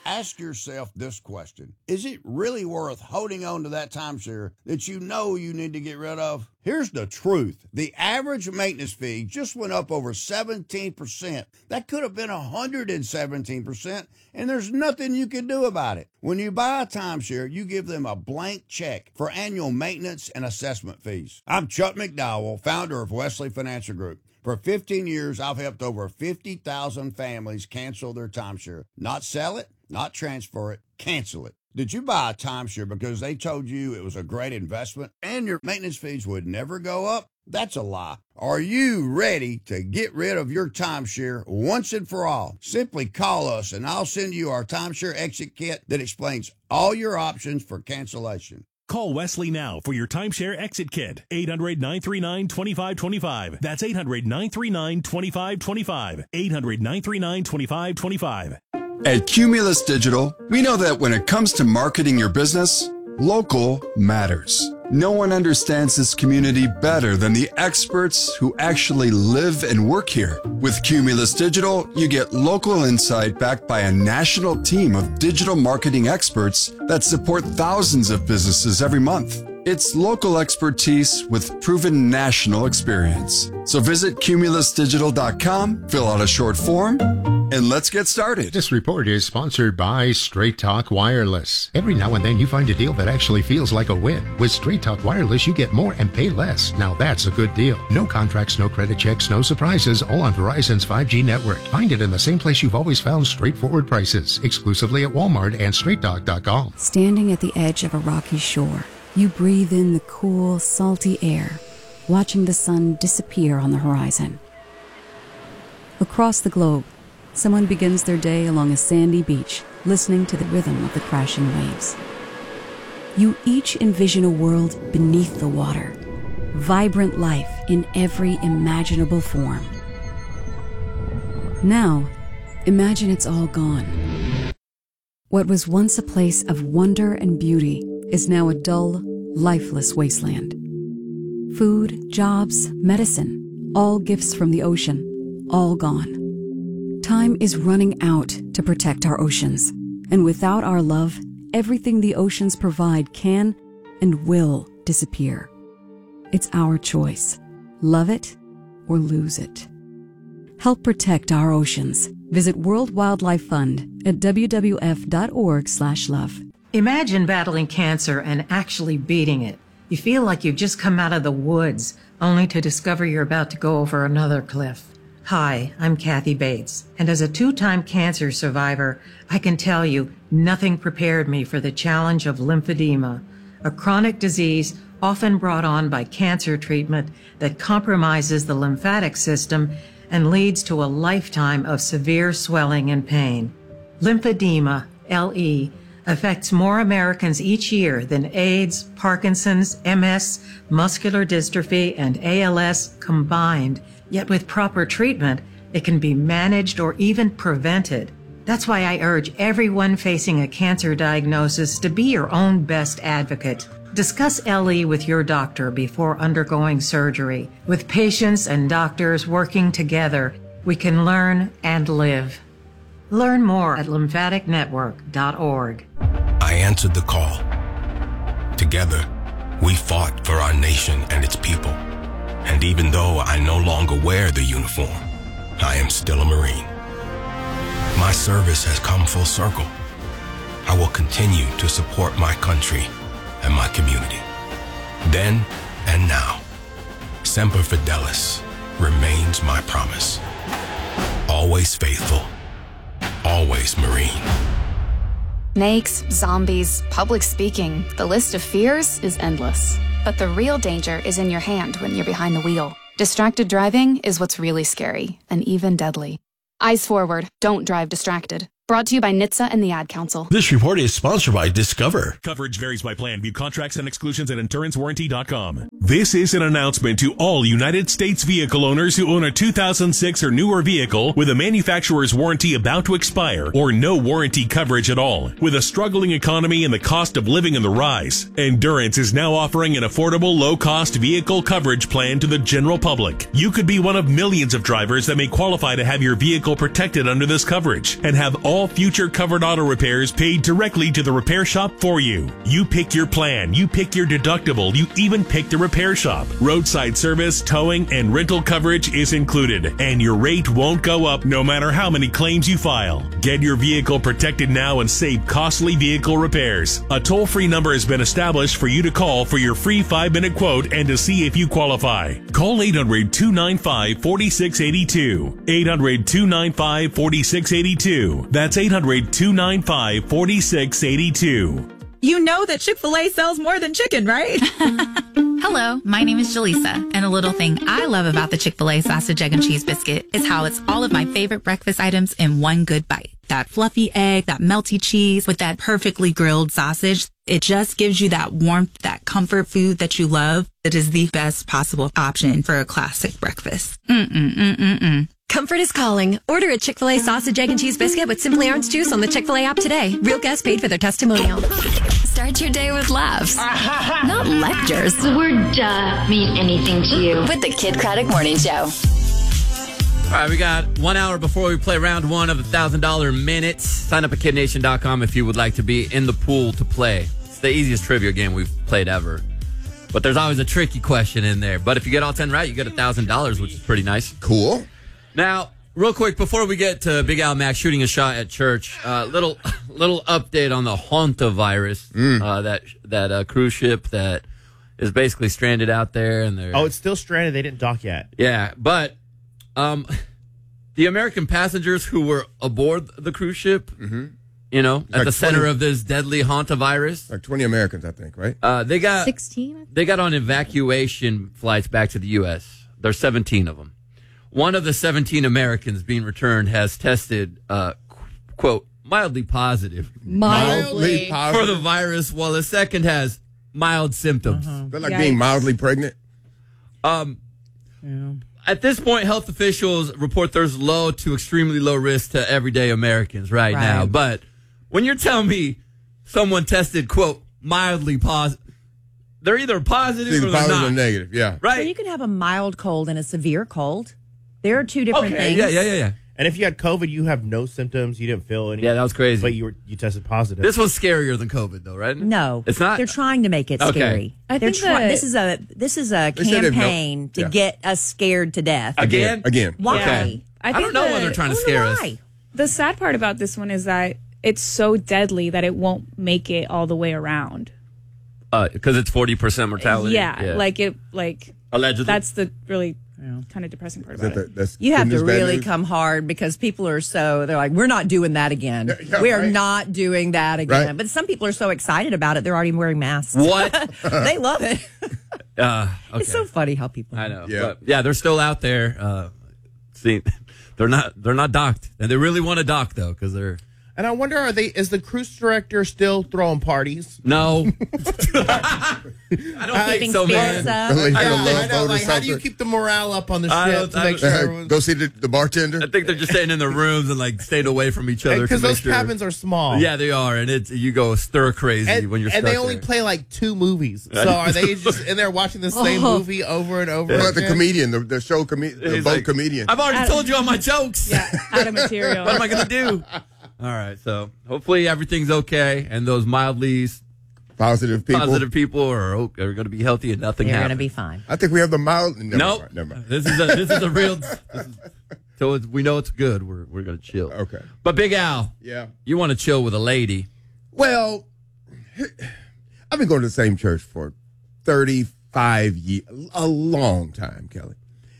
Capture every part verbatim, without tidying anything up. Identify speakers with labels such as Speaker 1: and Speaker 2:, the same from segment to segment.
Speaker 1: Ask yourself this question. Is it really worth holding on to that timeshare that you know you need to get rid of? Here's the truth. The average maintenance fee just went up over seventeen percent. That could have been one hundred seventeen percent, and there's nothing you can do about it. When you buy a timeshare, you give them a blank check for annual maintenance and assessment fees. I'm Chuck McDowell, founder of Wesley Financial Group. For fifteen years, I've helped over fifty thousand families cancel their timeshare. Not sell it, not transfer it, cancel it. Did you buy a timeshare because they told you it was a great investment and your maintenance fees would never go up? That's a lie. Are you ready to get rid of your timeshare once and for all? Simply call us and I'll send you our timeshare exit kit that explains all your options for cancellation.
Speaker 2: Call Wesley now for your timeshare exit kit. eight hundred, nine three nine, two five two five. That's eight hundred, nine three nine, two five two five. eight hundred, nine three nine, two five two five.
Speaker 3: At Cumulus Digital, we know that when it comes to marketing your business, local matters. No one understands this community better than the experts who actually live and work here. With Cumulus Digital, you get local insight backed by a national team of digital marketing experts that support thousands of businesses every month. It's local expertise with proven national experience. So visit cumulus digital dot com, fill out a short form, and let's get started.
Speaker 4: This report is sponsored by Straight Talk Wireless. Every now and then you find a deal that actually feels like a win. With Straight Talk Wireless, you get more and pay less. Now that's a good deal. No contracts, no credit checks, no surprises, all on Verizon's five G network. Find it in the same place you've always found straightforward prices, exclusively at Walmart and straight talk dot com.
Speaker 5: Standing at the edge of a rocky shore, you breathe in the cool, salty air, watching the sun disappear on the horizon. Across the globe, someone begins their day along a sandy beach, listening to the rhythm of the crashing waves. You each envision a world beneath the water, vibrant life in every imaginable form. Now, imagine it's all gone. What was once a place of wonder and beauty is now a dull, lifeless wasteland. Food, jobs, medicine, all gifts from the ocean, all gone. Time is running out to protect our oceans, and without our love, everything the oceans provide can and will disappear. It's our choice. Love it or lose it. Help protect our oceans. Visit World Wildlife Fund at w w f dot org slash love.
Speaker 6: Imagine battling cancer and actually beating it. You feel like you've just come out of the woods, only to discover you're about to go over another cliff. Hi, I'm Kathy Bates, and as a two-time cancer survivor, I can tell you nothing prepared me for the challenge of lymphedema, a chronic disease often brought on by cancer treatment that compromises the lymphatic system and leads to a lifetime of severe swelling and pain. Lymphedema, L E, affects more Americans each year than AIDS, Parkinson's, M S, muscular dystrophy, and A L S combined. Yet with proper treatment, it can be managed or even prevented. That's why I urge everyone facing a cancer diagnosis to be your own best advocate. Discuss L E with your doctor before undergoing surgery. With patients and doctors working together, we can learn and live. Learn more at lymphatic network dot org.
Speaker 7: I answered the call. Together, we fought for our nation and its people. And even though I no longer wear the uniform, I am still a Marine. My service has come full circle. I will continue to support my country and my community. Then and now, Semper Fidelis remains my promise. Always faithful, always Marine.
Speaker 8: Snakes, zombies, public speaking, the list of fears is endless. But the real danger is in your hand when you're behind the wheel. Distracted driving is what's really scary, and even deadly. Eyes forward, don't drive distracted. Brought to you by N H T S A and the Ad Council.
Speaker 9: This report is sponsored by Discover.
Speaker 2: Coverage varies by plan. View contracts and exclusions at insurance warranty dot com. This is an announcement to all United States vehicle owners who own a two thousand six or newer vehicle with a manufacturer's warranty about to expire or no warranty coverage at all. With a struggling economy and the cost of living on the rise, Endurance is now offering an affordable, low-cost vehicle coverage plan to the general public. You could be one of millions of drivers that may qualify to have your vehicle protected under this coverage and have all all future covered auto repairs paid directly to the repair shop for you. You pick your plan, you pick your deductible, you even pick the repair shop. Roadside service, towing, and rental coverage is included, and your rate won't go up no matter how many claims you file. Get your vehicle protected now and save costly vehicle repairs. A toll-free number has been established for you to call for your free five-minute quote and to see if you qualify. Call eight hundred, two nine five, four six eight two. eight hundred, two nine five, four six eight two. That's eight hundred, two nine five, four six eight two.
Speaker 10: You know that Chick-fil-A sells more than chicken, right?
Speaker 11: Hello, my name is Jaleesa, and a little thing I love about the Chick-fil-A sausage, egg, and cheese biscuit is how it's all of my favorite breakfast items in one good bite. That fluffy egg, that melty cheese with that perfectly grilled sausage. It just gives you that warmth, that comfort food that you love. It is the best possible option for a classic breakfast. Mm-mm-mm-mm-mm.
Speaker 12: Comfort is calling. Order a Chick-fil-A sausage, egg, and cheese biscuit with Simply Orange Juice on the Chick-fil-A app today. Real guests paid for their testimonial. Start your day with laughs, not lectures.
Speaker 13: The word duh mean anything to you.
Speaker 12: With the Kid Craddock Morning Show.
Speaker 14: All right, we got one hour before we play round one of the one thousand dollars minutes. Sign up at kid nation dot com if you would like to be in the pool to play. It's the easiest trivia game we've played ever. But there's always a tricky question in there. But if you get all ten right, you get one thousand dollars, which is pretty nice.
Speaker 15: Cool.
Speaker 14: Now, real quick, before we get to Big Al Mack shooting a shot at church, uh, little little update on the Honta virus, mm. uh, that that uh, cruise ship that is basically stranded out there. And they're,
Speaker 16: oh, it's still stranded. They didn't dock yet.
Speaker 14: Yeah, but um, the American passengers who were aboard the cruise ship,
Speaker 15: mm-hmm.
Speaker 14: you know,
Speaker 15: it's
Speaker 14: at
Speaker 15: like
Speaker 14: the center
Speaker 15: twenty
Speaker 14: of this deadly Honta virus.
Speaker 15: Like twenty Americans, I think, right?
Speaker 14: Uh, they got
Speaker 10: sixteen.
Speaker 14: They got on evacuation flights back to the U S. There's seventeen of them. One of the seventeen Americans being returned has tested, uh, quote, mildly positive.
Speaker 10: Mildly
Speaker 14: for the virus, while the second has mild symptoms.
Speaker 15: Uh-huh. They're like Yikes. being mildly pregnant.
Speaker 14: Um, yeah. At this point, health officials report there's low to extremely low risk to everyday Americans right, right. now. But when you're telling me someone tested, quote, mildly positive, they're either positive
Speaker 15: either
Speaker 14: or they're
Speaker 15: positive
Speaker 14: not.
Speaker 15: or negative, yeah.
Speaker 14: Right.
Speaker 10: So you can have a mild cold and a severe cold. There are two different
Speaker 14: okay.
Speaker 10: things.
Speaker 14: Yeah, yeah, yeah, yeah.
Speaker 16: And if you had COVID, you have no symptoms. You didn't feel any.
Speaker 14: Yeah, that was crazy.
Speaker 16: But you were you tested positive.
Speaker 14: This was scarier than COVID, though, right?
Speaker 10: No,
Speaker 14: it's not.
Speaker 10: They're trying to make it
Speaker 14: okay.
Speaker 10: scary. I They're think try- this is a this is a campaign no, to yeah. get us scared to death.
Speaker 14: Again,
Speaker 15: again.
Speaker 10: Why?
Speaker 14: Okay.
Speaker 17: I,
Speaker 14: I don't know
Speaker 17: the,
Speaker 14: why they're trying to scare us.
Speaker 10: Why.
Speaker 17: The sad part about this one is that it's so deadly that it won't make it all the way around.
Speaker 14: Because uh, it's forty percent mortality.
Speaker 17: Yeah, yeah, like it, like
Speaker 14: allegedly.
Speaker 17: That's the really. Yeah. Kind of depressing part about
Speaker 15: that,
Speaker 17: it.
Speaker 15: That's
Speaker 10: you have to really come hard because people are so, they're like, we're not doing that again. Yeah, yeah, we are right. not doing that again. Right. But some people are so excited about it, they're already wearing masks.
Speaker 14: What?
Speaker 10: They love it.
Speaker 14: uh, okay.
Speaker 10: It's so funny how people.
Speaker 14: I know.
Speaker 15: Yeah,
Speaker 14: but yeah, they're still out there. Uh, see, they're not. They're not docked, and they really want to dock though because they're.
Speaker 16: And I wonder, are they? Is the cruise director still throwing parties?
Speaker 14: No, I don't uh, think so, man.
Speaker 16: I, yeah, I know. Like, how do you keep the morale up on the ship to make sure everyone...
Speaker 15: Go see the, the bartender.
Speaker 14: I think they're just staying in their rooms and like staying away from each other
Speaker 16: because those
Speaker 14: sure.
Speaker 16: cabins are small.
Speaker 14: Yeah, they are, and it's you go stir crazy
Speaker 16: and,
Speaker 14: when you're.
Speaker 16: And
Speaker 14: stuck
Speaker 16: they only
Speaker 14: there.
Speaker 16: play like two movies. So are they just in there watching the same
Speaker 10: oh.
Speaker 16: movie over and over?
Speaker 15: What about
Speaker 16: again?
Speaker 15: the comedian, the, the show comedian, the boat like, comedian?
Speaker 14: I've already
Speaker 17: out
Speaker 14: told
Speaker 17: of,
Speaker 14: you all my jokes.
Speaker 17: Yeah, out of material.
Speaker 14: What am I gonna do? All right, so hopefully everything's okay, and those mildly
Speaker 15: positive people,
Speaker 14: positive people are are going to be healthy, and nothing.
Speaker 10: They're
Speaker 14: going
Speaker 10: to be fine.
Speaker 15: I think we have the mild. Never
Speaker 14: nope.
Speaker 15: mind, never mind.
Speaker 14: This is a, this is a real. This is, so it's, we know it's good. We're we're going to chill.
Speaker 15: Okay.
Speaker 14: But Big Al,
Speaker 15: yeah,
Speaker 14: you want to chill with a lady?
Speaker 15: Well, I've been going to the same church for thirty-five years, a long time, Kelly.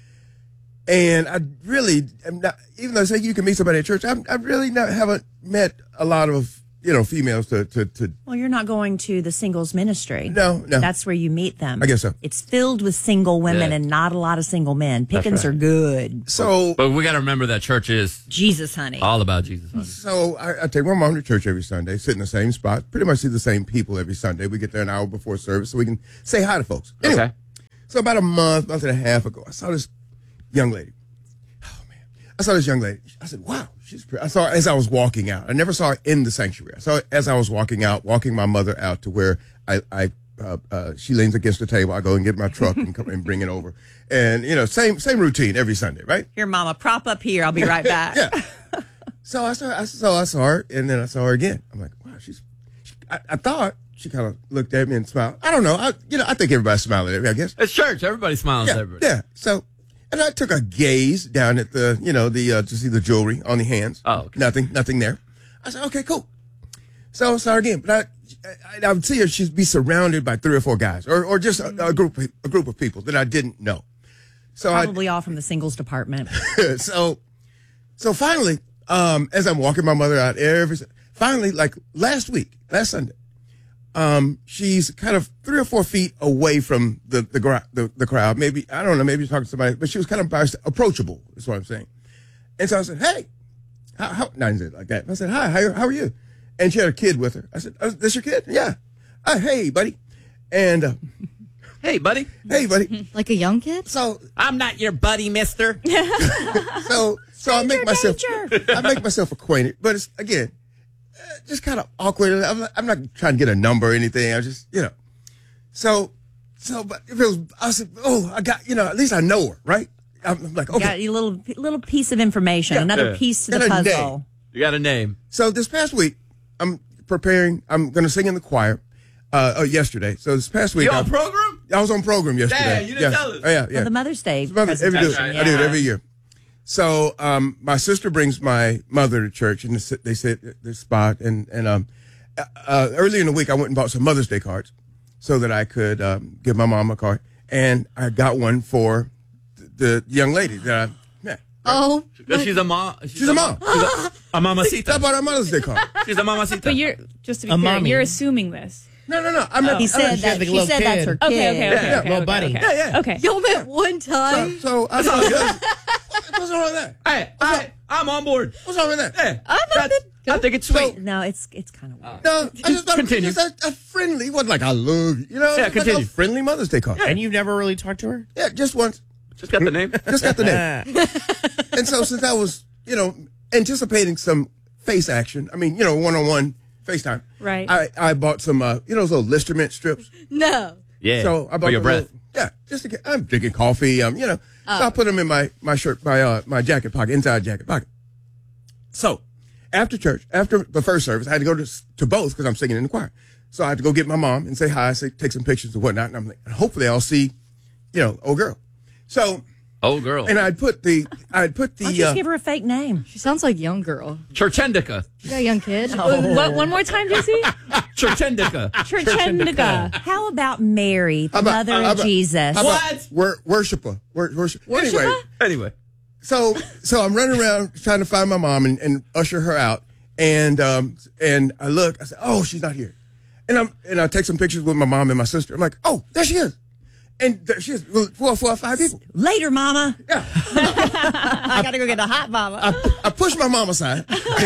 Speaker 15: And I really am not, even though I say you can meet somebody at church, I'm, I really not, haven't met a lot of, you know, females to, to, to.
Speaker 10: Well, you're not going to the singles ministry.
Speaker 15: No, no.
Speaker 10: That's where you meet them.
Speaker 15: I guess so.
Speaker 10: It's filled with single women
Speaker 14: yeah.
Speaker 10: and not a lot of single men. Pickings right. are good.
Speaker 15: So,
Speaker 14: but we got to remember that church is
Speaker 10: Jesus, honey.
Speaker 14: All about Jesus, honey.
Speaker 15: So I, I take my mom to church every Sunday, sit in the same spot, pretty much see the same people every Sunday. We get there an hour before service so we can say hi to folks. Anyway,
Speaker 14: okay.
Speaker 15: So about a month, month and a half ago, I saw this young lady. Oh, man. I saw this young lady. I said, wow, she's pretty. I saw her as I was walking out. I never saw her in the sanctuary. I saw her as I was walking out, walking my mother out to where I, I uh, uh, she leans against the table. I go and get my truck and come and bring it over. And, you know, same same routine every Sunday, right?
Speaker 10: Here, Mama, prop up here. I'll be right back.
Speaker 15: Yeah. So I saw, I saw, I saw her, and then I saw her again. I'm like, wow, she's. She, I, I thought she kind of looked at me and smiled. I don't know. I, you know, I think everybody's smiling at me. I guess
Speaker 14: it's church. Everybody smiles
Speaker 15: yeah,
Speaker 14: at everybody.
Speaker 15: Yeah. So, and I took a gaze down at the, you know, the uh, to see the jewelry on the hands.
Speaker 14: Oh, okay.
Speaker 15: nothing, nothing there. I said, okay, cool. So I saw her again, but I, I, I would see her. She'd be surrounded by three or four guys, or or just a, a group, a group of people that I didn't know. So
Speaker 10: probably all from the singles department.
Speaker 15: so, so finally. Um, as I'm walking my mother out every, finally, like last week, last Sunday, um, she's kind of three or four feet away from the, the, the, the crowd. Maybe, I don't know, maybe she's talking to somebody, but she was kind of approachable, is what I'm saying. And so I said, hey, how, how, no, I didn't say it like that. I said, hi, how, how are you? And she had a kid with her. I said, oh, this your kid? Yeah. Uh, hey, buddy. And, uh,
Speaker 14: hey, buddy.
Speaker 15: Hey, buddy.
Speaker 18: Like a young kid?
Speaker 15: So,
Speaker 14: I'm not your buddy, mister.
Speaker 15: so, So I make myself, I make myself acquainted, but it's again, uh, just kind of awkward. I'm not, I'm not trying to get a number or anything. I just, you know, so, so, but if it was, I said, oh, I got, you know, at least I know her, right? I'm like, okay,
Speaker 10: you got a little, little piece of information,
Speaker 15: yeah,
Speaker 10: another
Speaker 14: yeah.
Speaker 10: piece to
Speaker 15: got
Speaker 10: the
Speaker 15: a
Speaker 10: puzzle.
Speaker 15: name.
Speaker 14: You got a name.
Speaker 15: So this past week, I'm preparing. I'm going to sing in the choir. Uh, uh, yesterday. So this past week,
Speaker 14: you on
Speaker 15: I,
Speaker 14: program?
Speaker 15: I was on program yesterday.
Speaker 14: Damn, you didn't
Speaker 15: yeah.
Speaker 14: tell us.
Speaker 15: Oh, yeah, yeah.
Speaker 10: For the Mother's Day
Speaker 15: Mother's, every do,
Speaker 10: presentation,
Speaker 15: I do it
Speaker 10: yeah.
Speaker 15: every year. So, um, my sister brings my mother to church, and they sit at this spot. And and um, uh, earlier in the week, I went and bought some Mother's Day cards so that I could um, give my mom a card. And I got one for the, the young lady that I met.
Speaker 18: Oh,
Speaker 14: Because she's a mom. She's,
Speaker 15: She's a mom.
Speaker 14: She's a, a mamacita.
Speaker 15: I bought her a Mother's Day card.
Speaker 14: She's a mamacita.
Speaker 17: But you're just to be
Speaker 16: A
Speaker 17: clear,
Speaker 16: mommy.
Speaker 17: you're assuming this.
Speaker 15: No, no, no. I'm not.
Speaker 10: He
Speaker 15: I'm
Speaker 10: said
Speaker 15: not,
Speaker 10: that.
Speaker 16: the
Speaker 10: She
Speaker 16: little
Speaker 10: said that's
Speaker 16: kid.
Speaker 10: her kid.
Speaker 17: Okay, okay, okay,
Speaker 15: Yeah,
Speaker 17: okay,
Speaker 16: little
Speaker 17: okay,
Speaker 16: buddy.
Speaker 17: okay.
Speaker 15: Yeah, yeah.
Speaker 17: Okay.
Speaker 18: y'all met one time.
Speaker 15: So, so I thought, what's wrong with that?
Speaker 14: Hey, I, I'm on board.
Speaker 15: What's wrong with that?
Speaker 14: Hey,
Speaker 18: I'm not
Speaker 14: that's- I think it's sweet.
Speaker 10: No, it's it's kind of weird.
Speaker 15: No, I just thought
Speaker 14: Continue.
Speaker 15: it was just a, a friendly, wasn't like I love you, you know?
Speaker 14: Yeah,
Speaker 15: It was like
Speaker 14: continue.
Speaker 15: a friendly Mother's Day card.
Speaker 16: And you've never really talked to her?
Speaker 15: Yeah, just once.
Speaker 14: Just got the name.
Speaker 15: Just got the name. And so since I was, you know, anticipating some face action, I mean, you know, one-on-one FaceTime.
Speaker 17: Right.
Speaker 15: I, I bought some, uh, you know, those little Listermint strips.
Speaker 18: No.
Speaker 14: Yeah.
Speaker 15: So I bought
Speaker 14: for your
Speaker 15: the
Speaker 14: breath.
Speaker 15: little- yeah, just to get, I'm drinking coffee, um, you know. So I put them in my, my shirt, my, uh, my jacket pocket, inside jacket pocket. So after church, after the first service, I had to go to, to both because I'm singing in the choir. So I had to go get my mom and say hi, say, take some pictures and whatnot. And I'm like, hopefully I'll see, you know, old girl. So,
Speaker 14: Oh, girl.
Speaker 15: and I'd put the, I'd put the,
Speaker 10: Why don't you
Speaker 15: uh,
Speaker 10: just give her a fake name?
Speaker 18: She sounds like young girl.
Speaker 14: Churchendica.
Speaker 18: You got a young kid?
Speaker 17: What, one more time, J C?
Speaker 14: Churchendica.
Speaker 17: Churchendica.
Speaker 10: How about Mary, the
Speaker 15: How about-
Speaker 10: mother
Speaker 15: how
Speaker 10: of
Speaker 15: about-
Speaker 10: Jesus?
Speaker 15: how about
Speaker 14: What?
Speaker 15: wor- worshiper, wor- worship. Anyway,
Speaker 14: Anyway.
Speaker 15: so, so I'm running around trying to find my mom and, and usher her out. And, um, and I look, I said, oh, she's not here. And I'm, and I take some pictures with my mom and my sister. I'm like, oh, there she is. And there she is, four, four or five people.
Speaker 10: Later, Mama.
Speaker 15: Yeah.
Speaker 10: I got to go get a hot mama.
Speaker 15: I, I push my mom aside.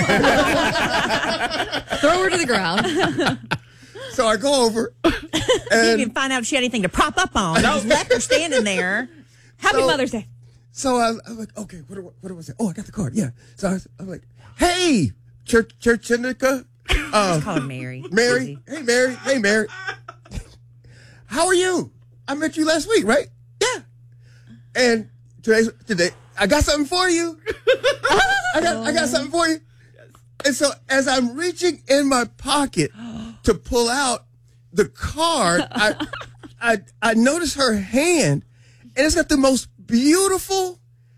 Speaker 18: Throw her to the ground.
Speaker 15: So I go over.
Speaker 10: You
Speaker 15: And
Speaker 10: can find out if she had anything to prop up on. Just left her standing there.
Speaker 17: Happy
Speaker 15: So-
Speaker 17: Mother's Day.
Speaker 15: so I, I'm like, okay, what do, I- what do I say? Oh, I got the card. Yeah. So I, I'm like, hey, Church, Church Indica. Uh,
Speaker 10: Call her Mary.
Speaker 15: Mary. Hey, Mary. Hey, Mary. How are you? I met you last week, right? Yeah. And today's today, I got something for you. I got I got something for you. And so as I'm reaching in my pocket to pull out the card, I I I notice her hand, and it's got the most beautiful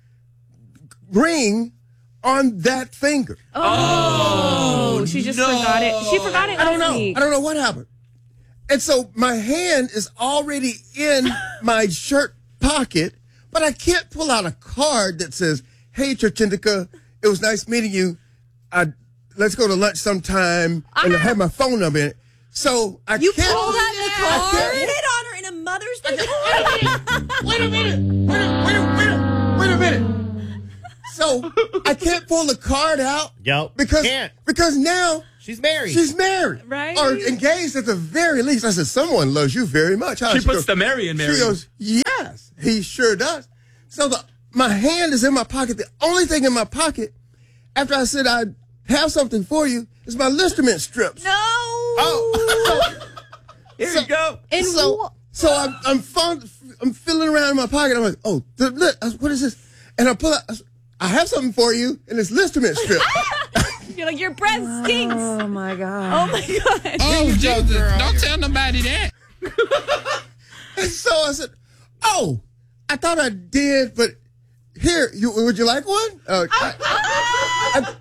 Speaker 15: ring on that finger.
Speaker 17: Oh, she just forgot it. She forgot it
Speaker 15: I don't
Speaker 17: last
Speaker 15: know.
Speaker 17: week.
Speaker 15: I don't know what happened. And so my hand is already in my shirt pocket, but I can't pull out a card that says, hey, Church Indica, it was nice meeting you. I, let's go to lunch sometime. And I have my phone number in it. So I
Speaker 10: You
Speaker 15: can't.
Speaker 10: pulled out the
Speaker 15: I
Speaker 10: card?
Speaker 15: can't-
Speaker 10: Hit on her in a Mother's Day party?
Speaker 15: Wait a minute. Wait a, wait a, wait a, wait a minute. So I can't pull the card out.
Speaker 16: Yep.
Speaker 15: Because,
Speaker 16: Can't.
Speaker 15: because now
Speaker 16: She's married.
Speaker 15: she's married.
Speaker 17: Right.
Speaker 15: Or engaged at the very least. I said, someone loves you very much. Huh?
Speaker 14: She puts
Speaker 15: goes,
Speaker 14: the Mary in Mary.
Speaker 15: She goes, yes, he sure does. So the my hand is in my pocket. The only thing in my pocket, after I said I'd have something for you, is my Listermint strips.
Speaker 10: No.
Speaker 15: Oh.
Speaker 14: Here
Speaker 15: so,
Speaker 14: you go.
Speaker 18: And
Speaker 15: so,
Speaker 18: wh-
Speaker 15: so I'm I'm, fun, I'm feeling around in my pocket. I'm like, oh, the, look, what is this? And I pull out. I have something for you, and it's Listerman strip.
Speaker 17: You're like, your breath stinks.
Speaker 10: Oh, my God.
Speaker 17: Oh, my God.
Speaker 15: Oh,
Speaker 19: Jesus, don't tell nobody that.
Speaker 15: And so I said, oh, I thought I did, but here, you, would you like one? Uh, I, I,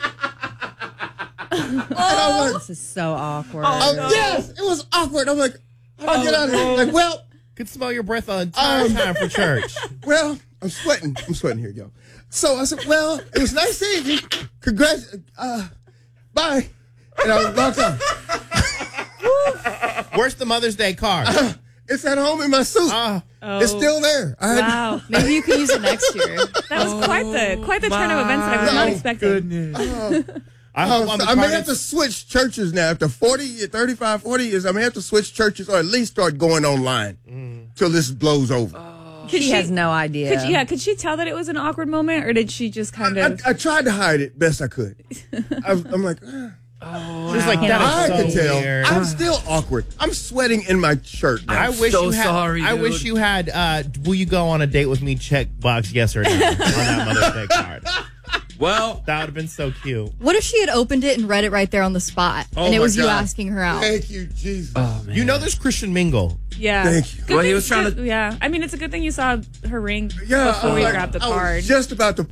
Speaker 10: Oh,
Speaker 15: like,
Speaker 10: this is so awkward.
Speaker 15: Oh, no. Yes, it was awkward. I'm like, how do I get out of here? Like, well,
Speaker 16: could smell your breath the entire
Speaker 15: um,
Speaker 16: time for church.
Speaker 15: Well, I'm sweating. I'm sweating here, yo. So I said, well, it was nice seeing you. Congrats. Uh, bye. And I walked off.
Speaker 16: Where's the Mother's Day card?
Speaker 15: Uh, it's at home in my suit. Uh,
Speaker 17: oh.
Speaker 15: It's still there. I had,
Speaker 17: Wow.
Speaker 18: Maybe you can use it next year.
Speaker 17: That was quite the quite the turn of events that I was not expecting.
Speaker 15: Uh,
Speaker 16: I hope
Speaker 15: uh,
Speaker 16: on the
Speaker 15: I may
Speaker 16: card
Speaker 15: have to switch churches now. After forty, thirty-five, forty years, I may have to switch churches or at least start going online
Speaker 16: Mm.
Speaker 15: till this blows over.
Speaker 10: She, she has no idea.
Speaker 17: Could, yeah, could she tell that it was an awkward moment, or did she just kind of?
Speaker 15: I, I tried to hide it best I could. I, I'm like, uh,
Speaker 16: oh, she's like, that
Speaker 15: I
Speaker 16: is so
Speaker 15: could tell.
Speaker 16: weird.
Speaker 15: I'm still awkward. I'm sweating in my shirt now.
Speaker 16: I wish
Speaker 14: so
Speaker 16: you had,
Speaker 14: sorry,
Speaker 16: I
Speaker 14: dude.
Speaker 16: wish you had. Uh, will you go on a date with me? Check box yes or no on that Mother's Day card.
Speaker 14: Well,
Speaker 16: that would have been so cute.
Speaker 18: What if she had opened it and read it right there on the spot,
Speaker 15: Oh
Speaker 18: and it
Speaker 15: my
Speaker 18: was you
Speaker 15: God.
Speaker 18: asking her out?
Speaker 15: Thank you, Jesus.
Speaker 14: Oh, man.
Speaker 16: You know, there's Christian Mingle.
Speaker 17: Yeah.
Speaker 15: Thank you.
Speaker 17: Good
Speaker 14: Well, he
Speaker 17: thing-
Speaker 14: was trying
Speaker 17: good-
Speaker 14: to-
Speaker 17: Yeah. I mean, it's a good thing you saw her ring
Speaker 15: Yeah,
Speaker 17: before
Speaker 15: I
Speaker 17: we
Speaker 15: was
Speaker 17: grabbed the
Speaker 15: I was
Speaker 17: card.
Speaker 15: just about to.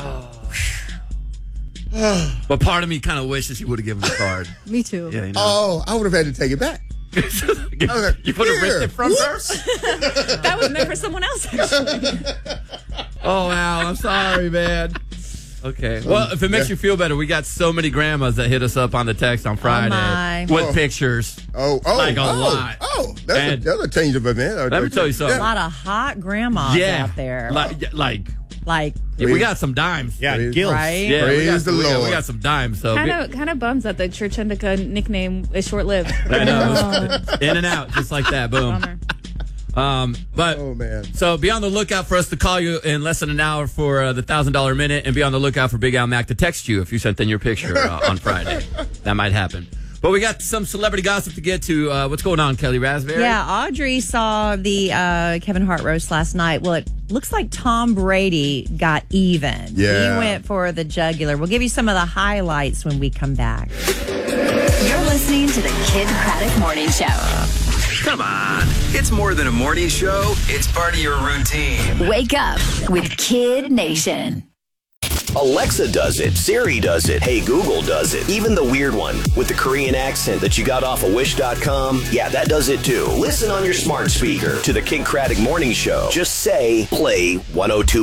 Speaker 14: But part of me kind of wishes he would have given the card.
Speaker 18: Me too.
Speaker 14: Yeah, you know.
Speaker 15: Oh, I would have had to take it back. I was like,
Speaker 14: You put a
Speaker 15: here.
Speaker 14: wrist in front of her?
Speaker 17: That was meant for someone else, actually.
Speaker 14: Oh, wow. I'm sorry, man. Okay. Well, if it makes
Speaker 15: Yeah.
Speaker 14: you feel better, we got so many grandmas that hit us up on the text on Friday
Speaker 10: my.
Speaker 14: with
Speaker 15: Oh.
Speaker 14: pictures.
Speaker 15: Oh, oh,
Speaker 14: Like a
Speaker 15: oh,
Speaker 14: lot.
Speaker 15: Oh, that's a,
Speaker 14: And-
Speaker 15: that's a change of event.
Speaker 14: Let me tell you
Speaker 10: A
Speaker 14: something.
Speaker 10: lot of hot grandmas
Speaker 14: Yeah.
Speaker 10: out there.
Speaker 14: Like, yeah, like
Speaker 10: Like,
Speaker 14: yeah, we got some dimes.
Speaker 16: Yeah,
Speaker 15: Praise-
Speaker 16: gills.
Speaker 10: right?
Speaker 14: Yeah, we got,
Speaker 15: Praise the
Speaker 14: we got-
Speaker 15: Lord.
Speaker 14: we got some dimes. So
Speaker 17: Kind of, kind of bums that the Church Indica nickname is short-lived.
Speaker 14: I know. In and out, just like that. Boom.
Speaker 17: Bummer.
Speaker 14: Um, but
Speaker 15: Oh, man.
Speaker 14: so be on the lookout for us to call you in less than an hour for uh, the thousand dollar minute, and be on the lookout for Big Al Mac to text you if you sent in your picture uh, on Friday. That might happen. But we got some celebrity gossip to get to. Uh, what's going on, Kelly Raspberry?
Speaker 10: Yeah, Audrey saw the uh, Kevin Hart roast last night. Well, it looks like Tom Brady got even.
Speaker 15: Yeah.
Speaker 10: He went for the jugular. We'll give you some of the highlights when we come back.
Speaker 20: You're listening to the Kid Craddock Morning Show.
Speaker 21: Come on. It's more than a morning show. It's part of your routine.
Speaker 20: Wake up with Kid Nation.
Speaker 22: Alexa does it. Siri does it. Hey, Google does it. Even the weird one with the Korean accent that you got off of wish dot com. Yeah, that does it too. Listen on your smart speaker to the Kid Craddock Morning Show. Just say, play one oh two.